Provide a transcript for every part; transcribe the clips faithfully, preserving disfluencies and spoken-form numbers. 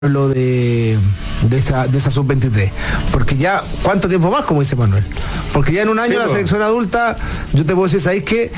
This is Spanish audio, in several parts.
lo de, de esa, de esa sub veintitrés, porque ya, ¿cuánto tiempo más? Como dice Manuel, porque ya en un año sí, la selección adulta, yo te puedo decir, ¿sabéis qué?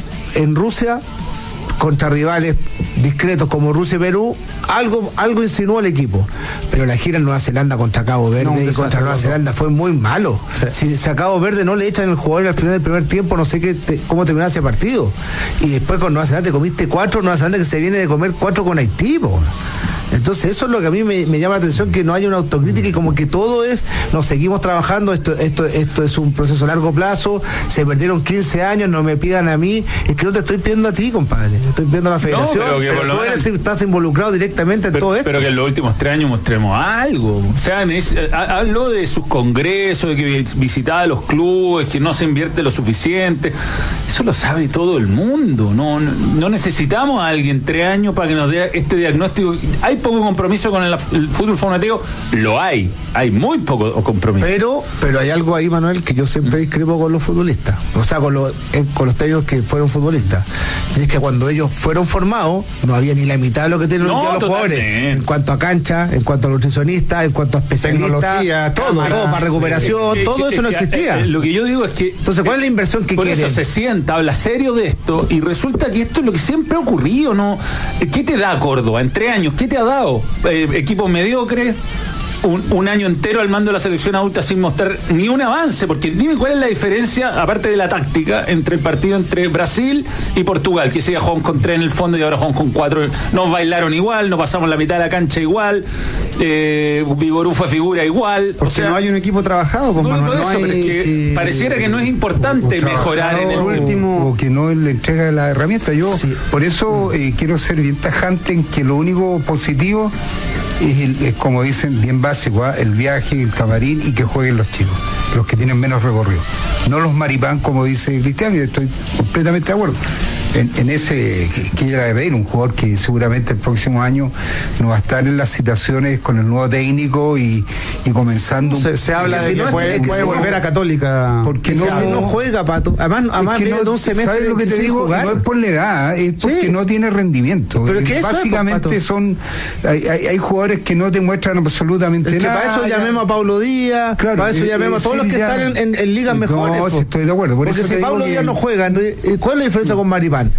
En Rusia, contra rivales discretos como Rusia y Perú, algo, algo insinuó el equipo, pero la gira en Nueva Zelanda contra Cabo Verde no, y contra Nueva Zelanda fue muy malo. Sí. Si a Cabo Verde no le echan el jugador al final del primer tiempo, no sé qué te, cómo terminó ese partido, y después con Nueva Zelanda te comiste cuatro, Nueva Zelanda que se viene de comer cuatro con Haití, po. Entonces eso es lo que a mí me, me llama la atención, que no haya una autocrítica y como que todo es, nos seguimos trabajando, esto esto esto es un proceso a largo plazo, se perdieron quince años, no me pidan a mí, es que no te estoy pidiendo a ti, compadre, te estoy pidiendo a la federación, no, pero, que pero tú eres, estás involucrado directamente en pero, todo esto. Pero que en los últimos tres años mostremos algo, o sea, me dice, habló de sus congresos, de que visitaba los clubes, que no se invierte lo suficiente, eso lo sabe todo el mundo, no, no, no necesitamos a alguien tres años para que nos dé este diagnóstico. Hay poco compromiso con el, el fútbol formativo, lo hay, hay muy poco compromiso. Pero, pero hay algo ahí, Manuel, que yo siempre discrepo con los futbolistas, o sea, con los, eh, con los técnicos que fueron futbolistas. Y es que cuando ellos fueron formados, no había ni la mitad de lo que tienen no, los jugadores. En cuanto a cancha, en cuanto a nutricionistas, en cuanto a especialistas, todo, cámara, todo para recuperación, sí, todo es, eso es, no existía. Eh, lo que yo digo es que. Entonces, ¿cuál es la inversión que por quieren? Por eso se sienta, habla serio de esto, y resulta que esto es lo que siempre ha ocurrido, ¿no? ¿Qué te da Córdoba en tres años? ¿Qué te ha dado? Eh, equipo mediocre, un, un año entero al mando de la selección adulta sin mostrar ni un avance, porque dime cuál es la diferencia, aparte de la táctica, entre el partido entre Brasil y Portugal, que se iba jugando con tres en el fondo y ahora jugamos con cuatro, nos bailaron igual, nos pasamos la mitad de la cancha igual, eh, Vigorú fue figura igual, porque o sea, no hay un equipo trabajado, pues, no, Manuel, por eso, no hay, pero es que sí, pareciera que no es importante mejorar en el último, o que no le entrega la herramienta. Yo sí. por eso eh, quiero ser bien tajante en que lo único positivo es, el, es como dicen, bien básico, ¿eh? El viaje, el camarín y que jueguen los chicos, los que tienen menos recorrido, no los maripán como dice Cristian, y estoy completamente de acuerdo en, en ese que, que ella debe ir, un jugador que seguramente el próximo año no va a estar en las citaciones con el nuevo técnico y, y comenzando se, un, se habla de que, no, puede, que puede volver no, a Católica porque no, si no juega, Pato, además, además no, de un semestre. ¿Sabes lo que te digo? Jugar? No es por la edad, es porque sí. no tiene rendimiento. Pero que básicamente es, son hay, hay, hay jugadores que no te muestran absolutamente es que nada. Para eso llamemos a Paulo Díaz, claro, para eso eh, llamemos a todos sí, los que ya, están en, en, en ligas mejores. No, sí, estoy de acuerdo. Por porque eso si Paulo Díaz no juega, ¿cuál es la diferencia con Maripán?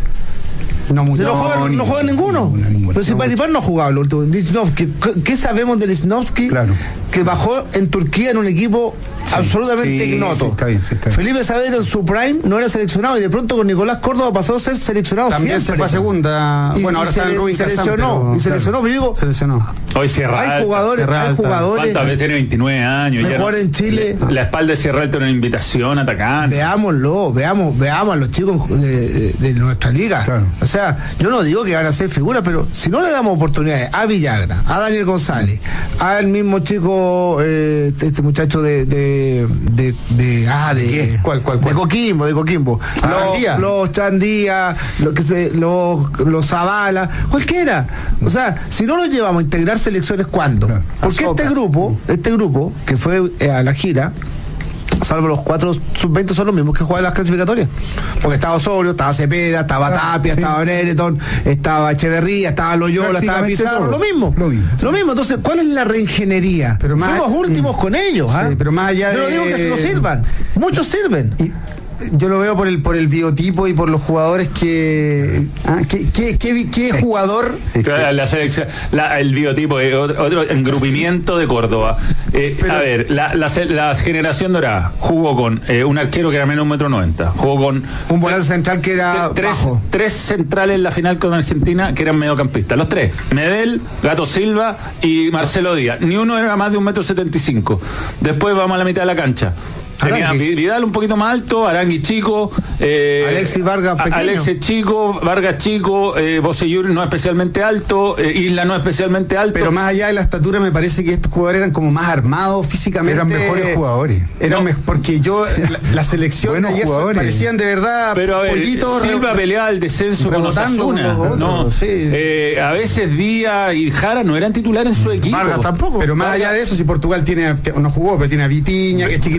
No, mucho. No, juega, no juega ninguno. Ninguna, ninguna, pero si Maripán no ha jugado lo último. ¿Qué, ¿Qué sabemos de Lichnowsky? Claro. Que bajó en Turquía en un equipo sí, absolutamente sí, ignoto. Sí, está bien, sí, está bien. Felipe Saavedra en su prime no era seleccionado y de pronto con Nicolás Córdoba pasó a ser seleccionado. También siempre. se fue a segunda. Y, bueno, y ahora se, está en Rubin se Kazan, lesionó. pero, Y se lesionó, pero digo. Se lesionó. Hoy Sierra Hay Alta, jugadores, Sierra hay jugadores. ¿Cuántas veces tiene veintinueve años? Hay jugadores en Chile. La, la espalda de Sierra Alta era una invitación a atacar. Veámoslo, veamos, veamos a los chicos de, de, de nuestra liga. Claro. O sea, yo no digo que van a ser figuras, pero si no le damos oportunidades a Villagra, a Daniel González, al mismo chico, eh, este muchacho de, de, de, de ah, de, ¿Cuál, cuál, cuál? de Coquimbo, de Coquimbo, Ah, los, los Chandía, los que se, los, los Zavala, cualquiera. O sea, si no los llevamos a integrar selecciones, ¿cuándo? Claro. Porque este grupo, este grupo que fue eh, a la gira, salvo los cuatro sub veinte, son los mismos que juegan las clasificatorias, porque estaba Osorio, estaba Cepeda, estaba ah, Tapia, sí. estaba Brereton, estaba Echeverría, estaba Loyola, estaba Pizarro, lo mismo, lo mismo lo mismo. Entonces, ¿cuál es la reingeniería? Pero más, fuimos últimos mm, con ellos, ¿ah? Sí, pero más allá de... yo no digo que no sirvan, muchos sirven. Y yo lo veo por el por el biotipo y por los jugadores que ah, ¿qué, qué, qué, qué jugador la, la selección, la, el biotipo es otro, otro engrupimiento de Córdoba. Eh, Pero, a ver, la, la, la generación dorada jugó con eh, un arquero que era menos de un metro noventa, jugó con un volante central que era tres, bajo. tres centrales en la final con Argentina que eran mediocampistas, los tres, Medel, Gato Silva y Marcelo Díaz. Ni uno era más de un metro setenta y cinco. Después vamos a la mitad de la cancha. Tenía Vidal un poquito más alto, Arangui chico, eh, Alexis Vargas pequeño. Alexis chico, Vargas chico, eh, Bocellur no especialmente alto, eh, Isla no especialmente alto. Pero más allá de la estatura, me parece que estos jugadores eran como más armados físicamente. Eran mejores jugadores. Eran no. me, porque yo, la, la selección Buenos de ayer jugadores. parecían de verdad pero a ver, pollitos. Silva peleaba el descenso con Osasuna. Con no, sí. eh, a veces Díaz y Jara no eran titulares en su equipo. Vargas tampoco. Pero más Vargas. allá de eso, si Portugal tiene, no jugó, pero tiene a Vitiña, que es chiquitito.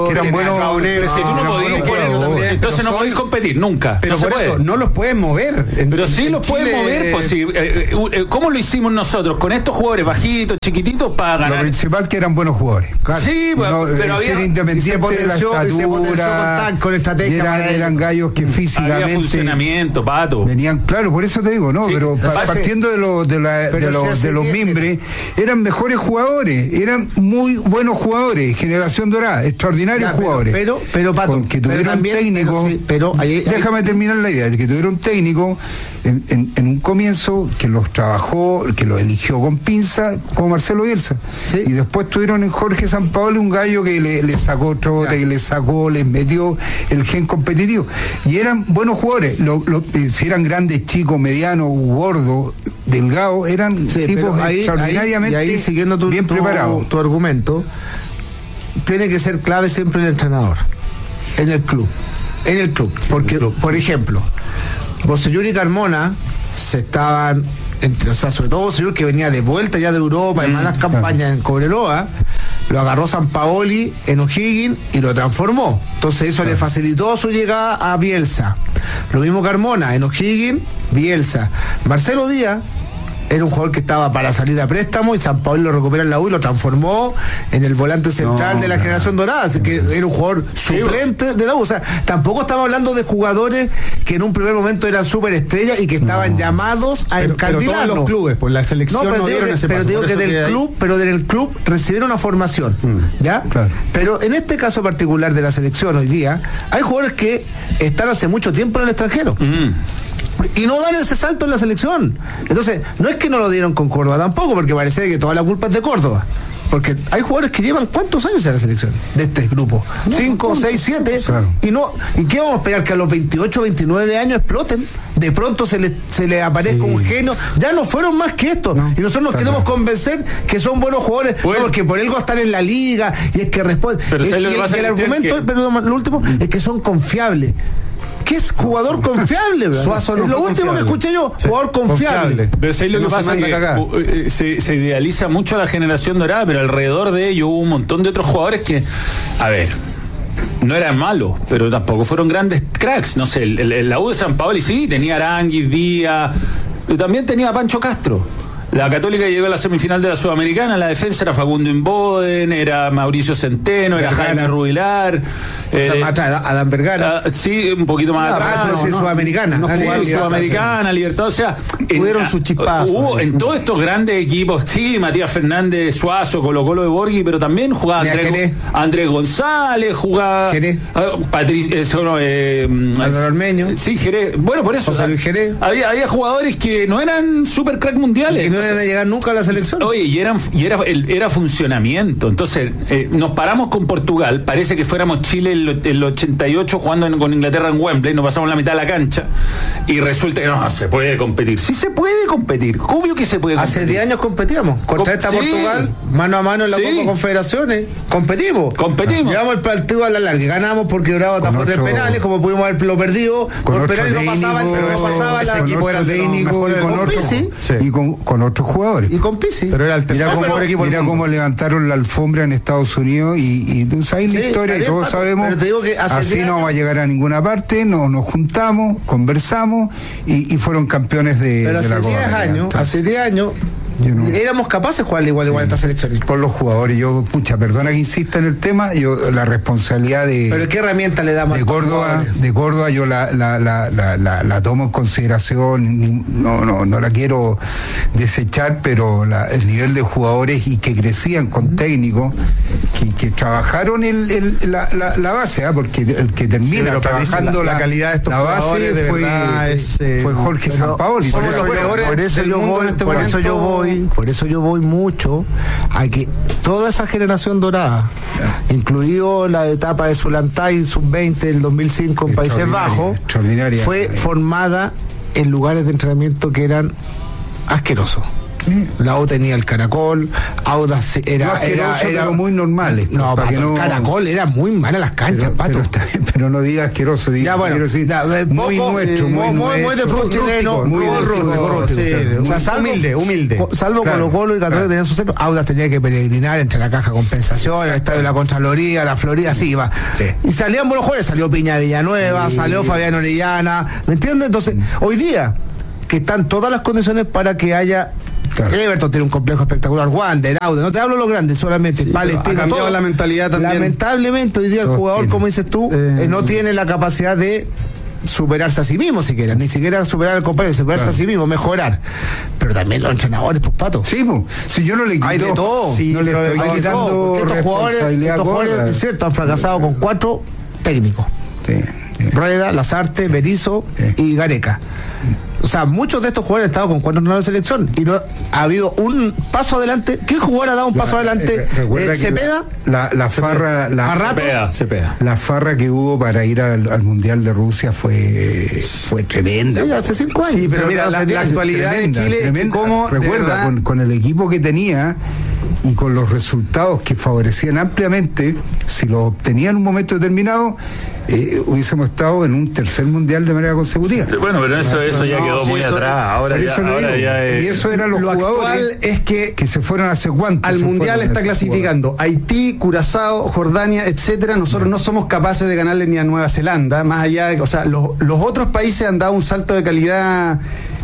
que eran buenos. Pero si tú no podís, jugadores, entonces no podéis competir nunca. Pero no por se eso, puede. no los pueden mover. En, pero sí en los Chile, pueden mover, pues sí. Eh, eh, ¿Cómo lo hicimos nosotros? Con estos jugadores bajitos, chiquititos, para ganar. Lo principal que eran buenos jugadores. Claro. Sí, no, pero había. Ser independiente de la estatura. Con estrategia. Eran, eran gallos que físicamente. Había funcionamiento, Pato. Venían, claro, por eso te digo, ¿no? Sí, pero pa, partiendo de, lo, de, la, de, lo, de los mimbres, eran mejores jugadores, eran muy buenos jugadores, generación dorada, extraordinarios ya, pero, jugadores. Pero, pero, Pato, con, que tuvieron técnicos. Pero, sí, pero ahí, déjame ahí, terminar la idea, de que tuvieron técnicos en, en, en un comienzo que los trabajó, que los eligió con pinza, como Marcelo Bielsa. ¿Sí? Y después tuvieron en Jorge Sampaoli un gallo que le, le sacó trote, que le sacó, les metió el gen competitivo. Y eran buenos jugadores. Lo, lo, eh, si eran grandes, chicos, medianos, gordos, delgados, eran sí, tipos ahí, extraordinariamente ahí, y ahí, siguiendo tu, bien tu, preparados. Tu argumento, tiene que ser clave siempre el entrenador. En el club. En el club. Porque, el club. Por ejemplo, Bocellur y Carmona se estaban, entre, o sea, sobre todo Bocellur, que venía de vuelta ya de Europa, mm, y malas campañas claro. en Cobreloa, lo agarró Sampaoli en O'Higgins y lo transformó. Entonces eso claro. le facilitó su llegada a Bielsa. Lo mismo Carmona, en O'Higgins, Bielsa. Marcelo Díaz era un jugador que estaba para salir a préstamo y Sampaoli lo recupera en la U y lo transformó en el volante central no, de la no. generación dorada, así que era un jugador suplente de la U. O sea, tampoco estamos hablando de jugadores que en un primer momento eran súper estrellas y que estaban no. llamados a pero, encandilarnos. Pero todos los clubes, pues la selección no, pero no digo dieron que, ese pero paso, digo que del club, pero del club recibieron una formación, mm, ¿ya? Claro. Pero en este caso particular de la selección hoy día, hay jugadores que están hace mucho tiempo en el extranjero. Mm. Y no dan ese salto en la selección. Entonces, no es que no lo dieron con Córdoba tampoco, porque parece que toda la culpa es de Córdoba. Porque hay jugadores que llevan ¿cuántos años en la selección? De este grupo. No, Cinco, no, seis, siete. Claro. Y no, ¿y qué vamos a esperar? Que a los veintiocho, veintinueve años exploten. De pronto se les se le aparezca sí. un genio. Ya no fueron más que esto. No, y nosotros nos queremos claro. convencer que son buenos jugadores. Pues, no, porque por algo están en la liga. Y es que responden. Pero es, y el, y el argumento, que... pero lo último, es que son confiables. ¿Qué es jugador confiable? Suazo no es lo último confiable. que escuché yo, sí, jugador confiable. confiable. Pero ¿sabes lo que no pasa? Que uh, se, se idealiza mucho a la generación dorada, pero alrededor de ello hubo un montón de otros jugadores que, a ver, no eran malos, pero tampoco fueron grandes cracks. No sé, el, el, el la U de Sampaoli sí, tenía Aranguis, Díaz, pero también tenía a Pancho Castro. La Católica llegó a la semifinal de la Sudamericana, la defensa era Facundo Inboden, era Mauricio Centeno, era Vergara. Jaime Rubilar. Eh, o sea, atrás, Adán Vergara. Uh, sí, un poquito más no, atrás. No, no, Sudamericana. No, no, Sudamericana, Libertad. O sea, tuvieron sus chispazos. Hubo en todos estos grandes equipos, sí, Matías Fernández, Suazo, Colo Colo de Borghi, pero también jugaba Andrés, Andrés González, jugaba. Jerez. Uh, Patricio. Eh, eh, Álvaro Armeño. Sí, Jerez. Bueno, por eso. José Luis Jerez. Había, había jugadores que no eran super crack mundiales. No iban a llegar nunca a la selección. Oye, y, eran, y era, el, era funcionamiento. Entonces, eh, nos paramos con Portugal, parece que fuéramos Chile el, el ochenta y ocho jugando en, con Inglaterra en Wembley, nos pasamos la mitad de la cancha y resulta que no, se puede competir. Sí se puede competir, obvio que se puede competir. Hace diez años competimos, contra esta sí. Portugal, mano a mano en la sí. Copa Confederaciones, competimos. Competimos. Llevamos el partido a la larga, ganamos porque Bravo atajó tres penales, como pudimos haberlo perdido, por penales no pasaba, pero no pasaba la equipo era técnico y con otros y con, con otros jugadores. Y con Pizzi. Pero era el tercer mira cómo, equipo mira cómo levantaron la alfombra en Estados Unidos y, y tú sabes sí, la historia y todos sabemos. Pero te digo que así no vamos a llegar a ninguna parte, no, nos juntamos, conversamos y, y fueron campeones de, pero de la Copa. Hace diez años, Entonces, hace diez años no, éramos capaces de jugar igual igual sí, estas selecciones. Por los jugadores, yo, pucha, perdona que insista en el tema, yo la responsabilidad de. Pero ¿qué herramienta le damos de Córdoba, de Córdoba yo la, la, la, la, la, la tomo en consideración, no, no, no la quiero desechar, pero la, el nivel de jugadores y que crecían con técnicos, que, que trabajaron el, el, la, la, la base, ¿eh? Porque el que termina sí, trabajando la, la calidad de estos la base de fue, es, eh, fue Jorge Sampaoli. Por eso, por eso yo voy, este por eso yo voy Por eso yo voy mucho a que toda esa generación dorada, yeah. incluido la etapa de Zulantay sub veinte del dos mil cinco en Países Bajos, fue formada en lugares de entrenamiento que eran asquerosos. La U tenía el Caracol, Audax era... No, era, era pero muy normales. No, para Pato, que no... Caracol era muy mala las canchas, pero, Pato. Pero, pero no diga asqueroso, diga, ya, bueno, quiero decir, ya, muy poco, nuestro, eh, muy, muy, muy, muy de fútbol chileno, muy muy rústico, rústico, sí, claro, o sea, salvo, humilde, humilde. Salvo Claro, Colo Colo y Católica claro. tenían su centro, Audax tenía que peregrinar entre la caja de compensación, el estadio de la Contraloría, la Florida, así iba. Sí. Y salían buenos jugadores, salió Piña Villanueva, Sí. salió Fabián Orellana, ¿me entiendes? Entonces, hoy día, que están todas las condiciones para que haya... Claro. Everton tiene un complejo espectacular, Wander, Audax, no te hablo de los grandes, solamente Sí, Palestino. ha cambiado todo. la mentalidad también. Lamentablemente hoy día el Todos jugador, tienen. como dices tú, Eh, eh, no tiene la capacidad de superarse a sí mismo siquiera, ni siquiera superar al compañero, superarse Claro. a sí mismo, mejorar. Pero también los entrenadores, pues Pato. Sí, pues, si yo no le quito, Hay de todo. sí, no le pero estoy hay de quitando todo, porque estos jugadores, responsabilidad estos jugadores, gorda. es cierto, han fracasado con cuatro técnicos. Sí, sí. Rueda, Lazarte, Berizzo Sí. y Gareca. O sea, muchos de estos jugadores han estado con cuatro entrenadores de selección y no ha habido un paso adelante. ¿Qué jugador ha dado un paso La- adelante? eh, recuerda Eh, que ¿Cepeda? La, la farra, la, A ratos. Cepeda, Cepeda. la farra que hubo para ir al, al Mundial de Rusia fue, fue tremenda. Sí, hace cinco años. Sí, pero mira, la, la actualidad Tremenda, de Chile, tremenda. cómo de recuerda, verdad- con, con el equipo que tenía y con los resultados que favorecían ampliamente, si los obtenía en un momento determinado, eh, hubiésemos estado en un tercer mundial de manera consecutiva. Bueno, pero eso, eso ya no, quedó sí, muy eso- atrás. Ahora Por ya, eso le ahora digo, ya es- y eso eran los Lo actual jugadores es que que se fueron hace cuánto. al se mundial fueron está esos clasificando Haití, Curazao, Jordania, etcétera. Nosotros no somos capaces de ganarle ni a Nueva Zelanda, más allá de, o sea, los, los otros países han dado un salto de calidad,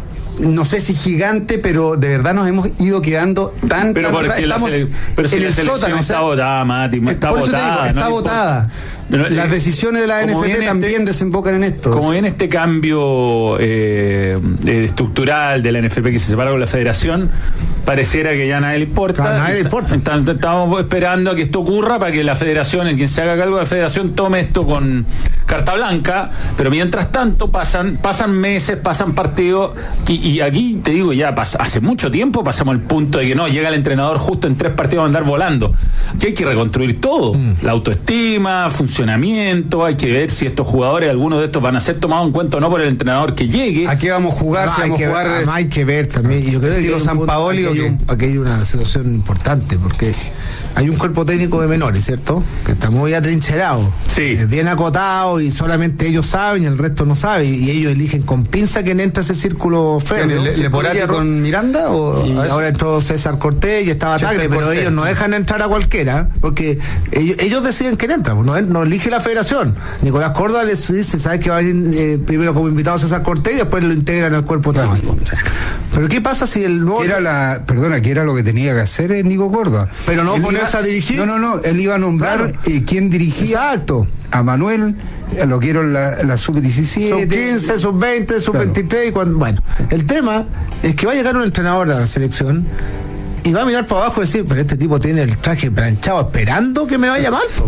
no sé si gigante, pero de verdad nos hemos ido quedando tan Pero tan porque atrás. la, Estamos sele- pero si en la el selección sótano, o está sea, votada, Mati, eh, está por eso te digo, votada. está no le importa. votada. Pero, Las eh, decisiones de la como N F P viene también este- desembocan en esto. Como viene este cambio eh, eh, estructural de la N F P que se separa con la federación, pareciera que ya a nadie le importa. Claro, a nadie le importa. Está- está- Estamos esperando a que esto ocurra para que la federación, el quien se haga cargo de la federación, tome esto con carta blanca, pero mientras tanto pasan pasan meses, pasan partidos, y, y aquí te digo, ya pasa, hace mucho tiempo pasamos al punto de que no, llega el entrenador justo en tres partidos a andar volando. Aquí hay que reconstruir todo, Mm. la autoestima, funcionamiento, hay que ver si estos jugadores, algunos de estos van a ser tomados en cuenta o no por el entrenador que llegue. ¿A qué vamos a jugar? No, si hay vamos que a ver, jugar además hay que ver también. Y yo creo que estilo hay un San punto- Paoli, aquí ¿o hay, un- qué? aquí hay una situación importante porque hay un cuerpo técnico de menores, ¿cierto? Que está muy atrincherado. Sí. Es bien acotado y solamente ellos saben y el resto no sabe. Y ellos eligen con pinza quién entra a ese círculo feo. ¿Le, le, Leporati con Miranda o Y a ver? ahora entró César Cortés y estaba César Tagle, pero Cortés. ellos no dejan entrar a cualquiera, porque ellos, ellos deciden quién entra, pues, no, no elige la federación. Nicolás Córdoba les dice, ¿sabes que va a venir eh, primero como invitado César Cortés y después lo integran al cuerpo técnico? Pero ¿qué pasa si el nuevo... Que era la, perdona, que era lo que tenía que hacer el Nico Córdoba. Pero no Él ponerse iba- a dirigir. No, no, no, él iba a nombrar Claro. eh, quién dirigía Exacto. a Manuel, a lo que era la, la sub diecisiete. Sub quince, sub veinte, sub Claro. veintitrés, y cuando, bueno, el tema es que va a llegar un entrenador a la selección y va a mirar para abajo y decir, pero este tipo tiene el traje planchado esperando que me vaya mal. Po.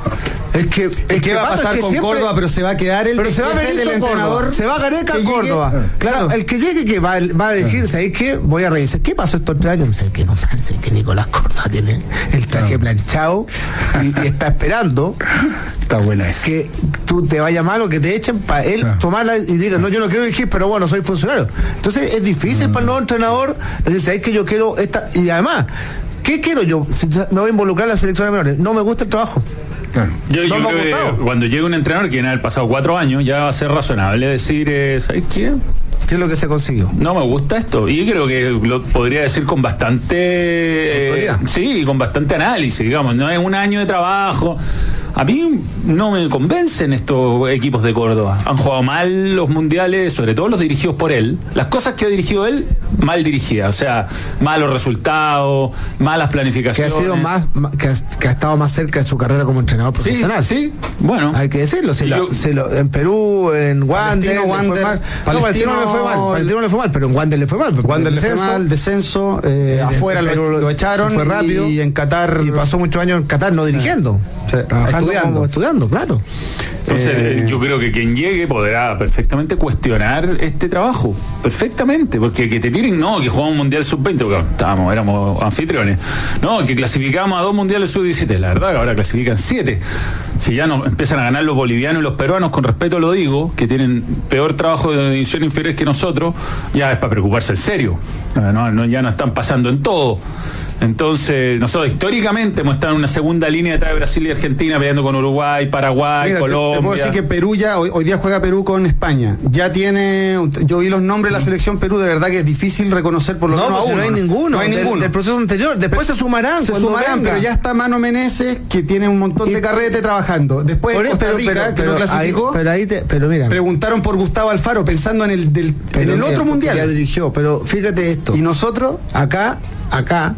Es que, es ¿Qué que va a pasa, pasar es que con siempre- Córdoba? Pero se va a quedar el pero se va a jefe venir del el entrenador. entrenador, se va Gareca que a llegue- Córdoba. Claro, Claro. el que llegue que va, va a decir, ¿sabéis qué? Voy a revisar. ¿Qué pasó estos tres años? Me dice que compadre, sé que Nicolás Córdoba tiene el traje planchado y, y está esperando Está buena esa. que tú te vaya mal o que te echen para él Claro. tomarla y diga, no, yo no quiero dirigir, pero bueno, soy funcionario. Entonces es difícil para el nuevo entrenador decir, ¿sabéis que yo quiero esta? Y además, ¿qué quiero yo? Si me voy a involucrar en la selección de menores, no me gusta el trabajo. Claro. Yo, yo No me ha creo que gustado. cuando llegue un entrenador que en el pasado cuatro años ya va a ser razonable decir, eh, ¿sabes qué? ¿Qué es lo que se consiguió? No me gusta esto. Y creo que lo podría decir con bastante... eh, Autoridad. sí, con bastante análisis, digamos. No es un año de trabajo. A mí no me convencen estos equipos de Córdoba. Han jugado mal los mundiales, sobre todo los dirigidos por él. Las cosas que ha dirigido él, mal dirigidas. O sea, malos resultados, malas Que ha planificaciones. sido más, más- que, ha, que ha estado más cerca de su carrera como entrenador Sí, profesional. sí, bueno. Hay que decirlo, se Y lo- yo- se lo- en Perú, en Wander, Palestino, le fue Wander, mal. No, Palestino- Palestino no le fue mal, Palestino le fue mal, pero en Wander le fue mal. porque Wander el le fue descenso, mal, descenso, eh, en afuera lo, Perú lo echaron fue rápido y en Qatar y pasó muchos años en Qatar no dirigiendo, Sí. trabajando estudiando. estudiando, claro. Entonces, eh, yo creo que quien llegue podrá perfectamente cuestionar este trabajo, perfectamente, porque que te tiren, no, que jugamos un mundial sub veinte, porque estábamos, éramos anfitriones, no, que clasificamos a dos mundiales sub diecisiete, la verdad que ahora clasifican siete. Si ya nos empiezan a ganar los bolivianos y los peruanos, con respeto lo digo, que tienen peor trabajo de división inferiores que nosotros, ya es para preocuparse en serio, no, no, ya no están pasando en todo. Entonces, nosotros históricamente hemos estado en una segunda línea detrás de Brasil y Argentina, peleando con Uruguay, Paraguay, Mira, Colombia. Te, te puedo decir que Perú ya, hoy, hoy día juega Perú con España. Ya tiene, yo vi los nombres de la selección Perú, de verdad que es difícil reconocer por lo menos no, a pues uno. No hay ninguno, no hay del, ninguno. Del proceso anterior. Después pero, se sumarán, se sumarán, venga. Pero ya está Mano Meneses, que tiene un montón y, de carrete trabajando. Después por Costa pero, Rica, pero, que pero, no clasificó. Ahí, pero ahí te, pero mira. Preguntaron por Gustavo Alfaro, pensando en el, del, en el otro mundial. Ya dirigió, pero fíjate esto. Y nosotros, acá, acá,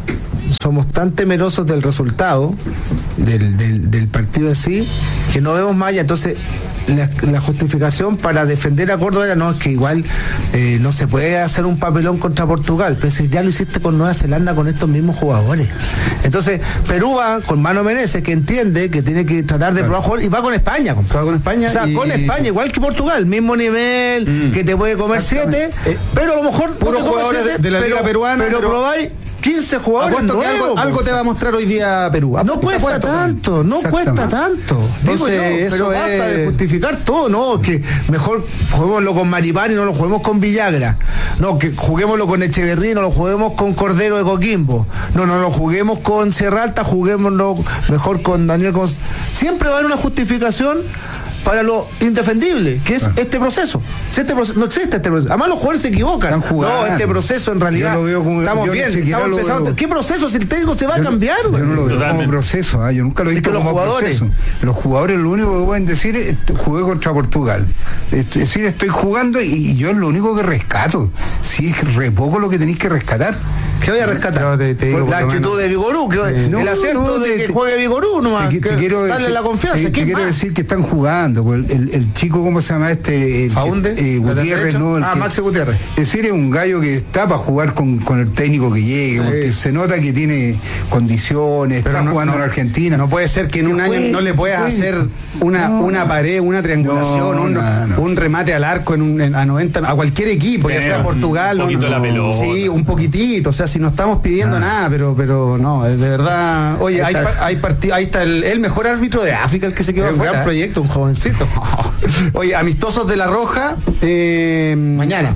somos tan temerosos del resultado del, del, del partido en sí que no vemos más allá. Entonces la, la justificación para defender a Córdoba era no, es que igual eh, no se puede hacer un papelón contra Portugal, pero si ya lo hiciste con Nueva Zelanda con estos mismos jugadores. Entonces Perú va con Mano Meneses, que entiende que tiene que tratar de probar jugadores, y va con España, con, va con España, o sea, y... con España, igual que Portugal, mismo nivel, mm. que te puede comer siete, eh, pero a lo mejor puros jugadores siete, de, de la pero, liga peruana, pero, pero probáis quince jugadores nuevos, que algo, algo te va a mostrar hoy día Perú. No cuesta apuesto, tanto, no cuesta tanto. Digo yo, pero basta es... de justificar todo, no, que mejor juguémoslo con Maripán y no lo juguemos con Villagra. No, que juguémoslo con Echeverría y no lo juguemos con Cordero de Coquimbo. No, no lo juguemos con Sierra Alta, juguémoslo mejor con Daniel Gonz... Siempre va a haber una justificación para lo indefendible, que es ah. este proceso. Si este proceso. No existe este proceso. Además, los jugadores se equivocan. No, este proceso en realidad. Yo lo veo como, estamos bien, estamos empezando. ¿Qué proceso? Si el técnico se va yo a cambiar, no, yo no lo veo Totalmente. como proceso. ¿eh? Yo nunca lo he visto como los jugadores. proceso. Los jugadores lo único que pueden decir es: jugué contra Portugal. Es decir, estoy jugando y yo es lo único que rescato. Si es re poco lo que tenéis que rescatar. ¿Qué voy a rescatar? Te, te digo, la actitud de Vigorú, que eh, no, el acierto no, de te, que juegue Vigorú nomás. Te, te, que quiero, darle te, la confianza. Te, te quiero decir que están jugando. El, el, el chico, ¿cómo se llama este? El, ¿Faunde? Eh, Gutiérrez, ¿no? Ah, que, Maxi Gutiérrez. Es decir, es un gallo que está para jugar con, con el técnico que llegue, porque sí. se nota que tiene condiciones, pero está no, jugando no, en Argentina. No puede ser que en un año fue, no le puedas fue, hacer una, no, una pared, una triangulación, no, un, no, no. un remate al arco en un, en, a noventa, a cualquier equipo, pero, ya sea Portugal. Un poquito no, la pelota. Sí, un poquitito. O sea, si no estamos pidiendo no. nada, pero, pero no, de verdad. Oye, ahí, está, hay, hay partid- ahí está el, el mejor árbitro de África, el que se quedó afuera. Un gran proyecto, un jovencito. Oye, amistosos de La Roja. Eh, mañana.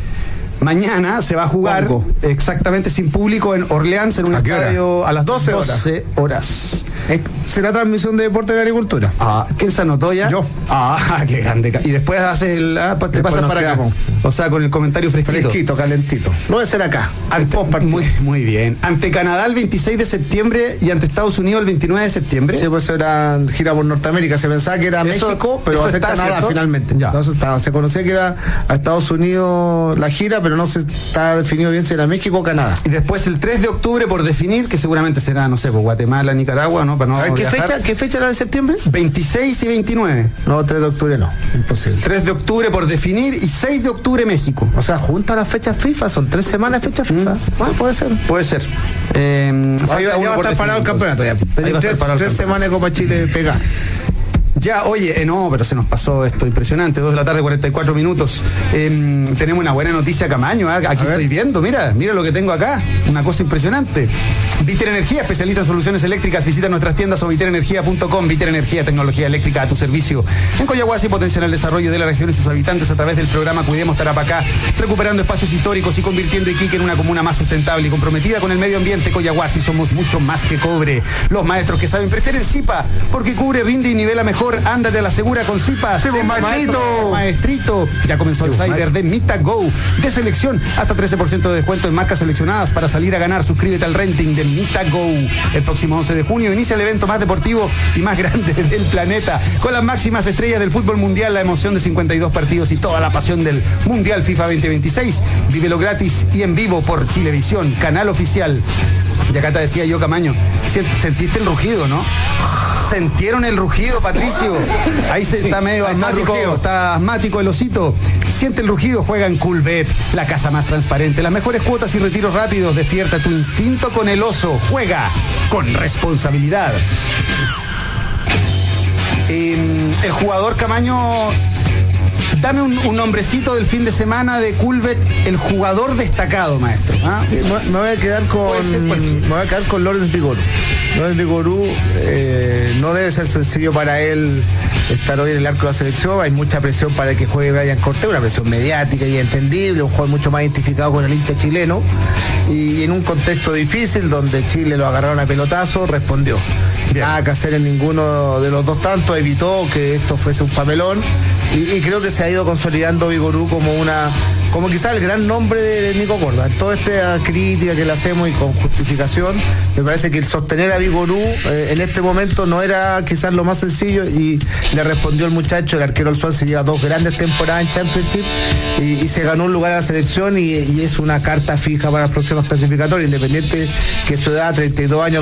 Mañana se va a jugar Congo. exactamente sin público en Orleans, en un estadio a las doce horas. ¿Será transmisión de Deporte de la Agricultura? Ah, ¿quién se anotó ya? Yo. Ah, qué grande. Y después haces el. Ah, te después pasas para quedamos. acá. O sea, con el comentario fresquito. Fresquito, calentito. Lo voy a hacer acá. Ante, muy, muy bien. Ante Canadá el veintiséis de septiembre y ante Estados Unidos el veintinueve de septiembre. Sí, pues era gira por Norteamérica. Se pensaba que era eso, México, pero va a ser Canadá, ¿cierto? Finalmente. Ya. Entonces estaba, se conocía que era a Estados Unidos la gira, pero no se está definido bien si era México o Canadá. Y después el tres de octubre por definir, que seguramente será, no sé, pues Guatemala, Nicaragua, ¿no? Para no a ver, ¿qué fecha, ¿qué fecha era de septiembre? veintiséis y veintinueve. No, tres de octubre no, imposible. tres de octubre por definir y seis de octubre México. O sea, junta las fechas FIFA, son tres semanas de fecha FIFA. Mm. Bueno, puede ser. Puede ser. Eh, ahí ya va a estar parado el campeonato ya. Ahí va tres, tres semanas de Copa Chile pega. Ya, oye, eh, no, pero se nos pasó esto impresionante, dos de la tarde, cuarenta y cuatro minutos. Eh, tenemos una buena noticia, Camaño, ¿eh? Aquí estoy viendo, mira, mira lo que tengo acá, una cosa impresionante. Viter Energía, especialista en soluciones eléctricas, visita nuestras tiendas o viter energía punto com. Viter Energía, tecnología eléctrica a tu servicio. En Coyahuasi potencian el desarrollo de la región y sus habitantes a través del programa Cuidemos Tarapacá, recuperando espacios históricos y convirtiendo Iquique en una comuna más sustentable y comprometida con el medio ambiente. Coyahuasi, somos mucho más que cobre. Los maestros que saben prefieren Zipa, porque cubre, rinde y nivela mejor. Ándate a la segura con Zipa. Sebo maestrito. Maestrito. Ya comenzó el Cyber de Mita Go. De selección, hasta trece por ciento de descuento en marcas seleccionadas para salir a ganar. Suscríbete al renting de Mita Go. El próximo once de junio inicia el evento más deportivo y más grande del planeta. Con las máximas estrellas del fútbol mundial, la emoción de cincuenta y dos partidos y toda la pasión del Mundial FIFA veinte veintiséis. Vívelo gratis y en vivo por Chilevisión, canal oficial. Y acá te decía yo, Camaño, sentiste el rugido, ¿no? ¿Sentieron el rugido, Patricio? Ahí se está medio asmático, está asmático el osito. Siente el rugido, juega en Coolbet, la casa más transparente, las mejores cuotas y retiros rápidos. Despierta tu instinto con el oso. Juega con responsabilidad. Eh, el jugador Camaño, dame un, un nombrecito del fin de semana de Culvet, el jugador destacado, maestro. ¿Ah? Sí, me, me voy a quedar con Puede ser, puede ser. me voy a quedar con Lorenz Vigorú. Lorenz Vigorú eh, no debe ser sencillo para él estar hoy en el arco de la selección. Hay mucha presión para que juegue Brian Cortés, una presión mediática y entendible, un jugador mucho más identificado con el hincha chileno, y, y en un contexto difícil donde Chile lo agarraron a pelotazo, respondió. Bien. Nada que hacer en ninguno de los dos tantos, evitó que esto fuese un papelón, y, y creo que se ha ido consolidando Vigorú como una como quizás el gran nombre de Nico Corda. En toda esta crítica que le hacemos y con justificación, me parece que el sostener a Vigorú eh, en este momento no era quizás lo más sencillo, y le respondió el muchacho. El arquero del Swansea lleva dos grandes temporadas en Championship y, y se ganó un lugar a la selección, y, y es una carta fija para las próximas clasificatorias, independiente que su edad, treinta y dos años,